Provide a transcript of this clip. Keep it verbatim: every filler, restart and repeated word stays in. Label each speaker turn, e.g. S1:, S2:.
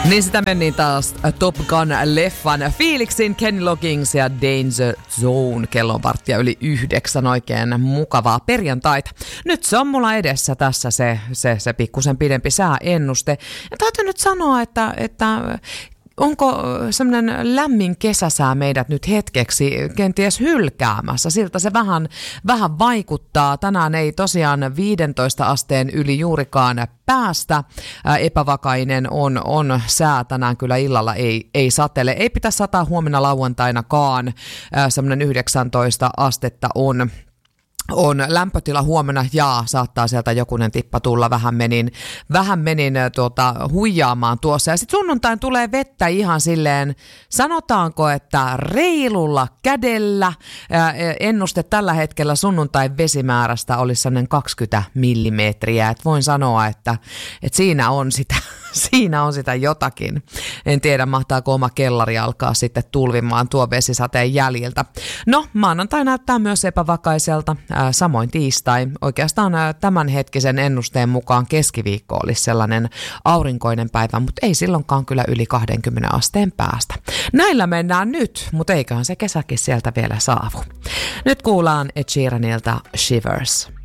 S1: Niin sitä meni taas Top Gun-leffan fiiliksin Kenny Loggins ja Danger Zone. Kello on varttia yli yhdeksän, oikein mukavaa perjantaita. Nyt se on mulla edessä tässä se, se, se pikkusen pidempi sääennuste. Ja täytyy nyt sanoa, että, että onko semmoinen lämmin kesäsää meidät nyt hetkeksi kenties hylkäämässä? Siltä se vähän, vähän vaikuttaa. Tänään ei tosiaan viidentoista asteen yli juurikaan päästä. Epävakainen on, on sää tänään, kyllä illalla ei, ei satele. Ei pitäisi sataa huomenna lauantainakaan. Semmoinen yhdeksäntoista astetta on. On lämpötila huomenna, ja saattaa sieltä jokunen tippa tulla. Vähän menin, vähän menin tuota, huijaamaan tuossa. Ja sitten sunnuntain tulee vettä ihan silleen, sanotaanko, että reilulla kädellä. Ennuste tällä hetkellä sunnuntain vesimäärästä olisi sellainen kaksikymmentä millimetriä. Et voin sanoa, että, että siinä on sitä. Siinä on sitä jotakin. En tiedä, mahtaako oma kellari alkaa sitten tulvimaan tuo vesisateen jäljiltä. No, maanantai näyttää myös epävakaiselta, ää, samoin tiistai. Oikeastaan ää, tämänhetkisen ennusteen mukaan keskiviikko olisi sellainen aurinkoinen päivä, mutta ei silloinkaan kyllä yli kaksikymmentä asteen päästä. Näillä mennään nyt, mutta eiköhän se kesäkin sieltä vielä saavu. Nyt kuullaan Ed Sheeranilta Shivers.